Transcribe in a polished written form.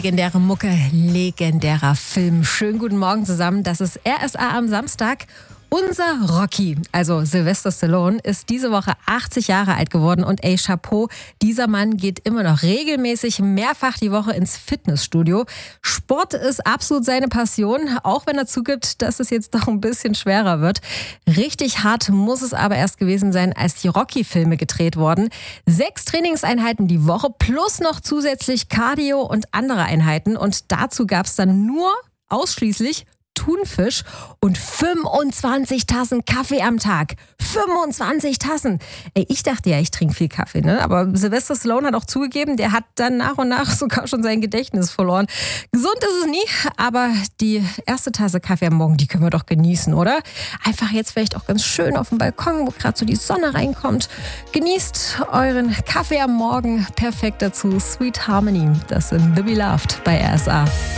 Legendäre Mucke, legendärer Film. Schönen guten Morgen zusammen. Das ist RSA am Samstag. Unser Rocky, also Sylvester Stallone, ist diese Woche 80 Jahre alt geworden und Chapeau, dieser Mann geht immer noch regelmäßig mehrfach die Woche ins Fitnessstudio. Sport ist absolut seine Passion, auch wenn er zugibt, dass es jetzt doch ein bisschen schwerer wird. Richtig hart muss es aber erst gewesen sein, als die Rocky-Filme gedreht wurden. 6 Trainingseinheiten die Woche plus noch zusätzlich Cardio und andere Einheiten und dazu gab es dann nur ausschließlich Thunfisch und 25 Tassen Kaffee am Tag. 25 Tassen! Ich dachte ja, ich trinke viel Kaffee, ne? Aber Sylvester Stallone hat auch zugegeben, der hat dann nach und nach sogar schon sein Gedächtnis verloren. Gesund ist es nie, aber die erste Tasse Kaffee am Morgen, die können wir doch genießen, oder? Einfach jetzt vielleicht auch ganz schön auf dem Balkon, wo gerade so die Sonne reinkommt. Genießt euren Kaffee am Morgen. Perfekt dazu Sweet Harmony. Das sind The Beloved bei RSA.